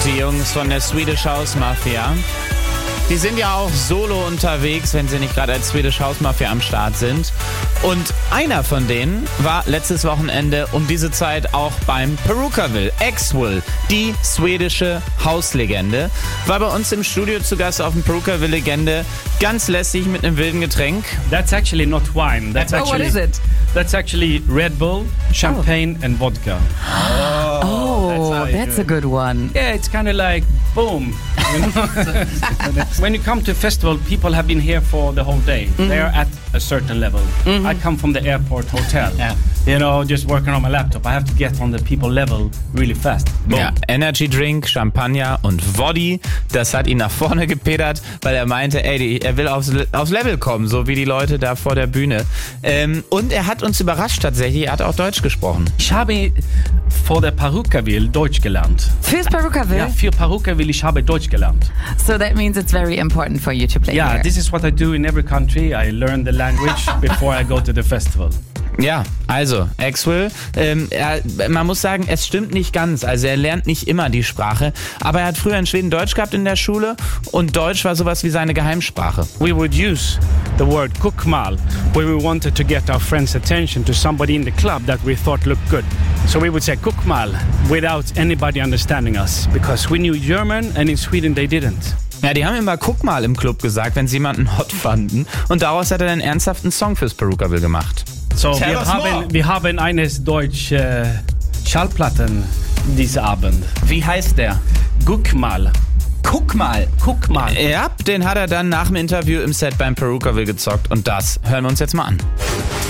die Jungs von der Swedish House Mafia. Die sind ja auch solo unterwegs, wenn sie nicht gerade als Swedish House Mafia am Start sind. Und einer von denen war letztes Wochenende um diese Zeit auch beim Purukaville. Axwell, die schwedische Hauslegende, war bei uns im Studio zu Gast auf dem Purukaville-Legende. Ganz lässig mit einem wilden Getränk. That's actually not wine. What is it? That's actually Red Bull, champagne and vodka. That's a good one. Yeah, it's kind of like boom. You know? When you come to a festival, people have been here for the whole day. They are at a certain level. I come from the airport hotel. You know, just working on my laptop. I have to get on the people level really fast. Boom. Ja, Energy Drink, Champagner und Voddy, das hat ihn nach vorne gepedert, weil er meinte, er will aufs Level kommen, so wie die Leute da vor der Bühne. Und er hat uns überrascht tatsächlich, er hat auch Deutsch gesprochen. Ich habe vor der Purukaville Deutsch gelernt. Fürs Purukaville? Ja, für Purukaville ich habe Deutsch gelernt. So that means it's very important for you to play Yeah, here. this is what I do in every country. I learn the language before I go to the festival. Ja, also, Axwell, man muss sagen, es stimmt nicht ganz. Also er lernt nicht immer die Sprache, aber er hat früher in Schweden Deutsch gehabt in der Schule und Deutsch war sowas wie seine Geheimsprache. We would use the word kokmal when we wanted to get our friends' attention to somebody in the club that we thought looked good. So we would say kokmal without anybody understanding us because we knew German and in Sweden they didn't. Ja, die haben immer guck mal im Club gesagt, wenn sie jemanden hot fanden und daraus hat er einen ernsthaften Song fürs Purukaville gemacht. So wir haben eines deutsche Schallplatten diesen Abend. Wie heißt der? Guck mal. Guck mal. Guck mal. Ja, den hat er dann nach dem Interview im Set beim Purukaville gezockt und das hören wir uns jetzt mal an.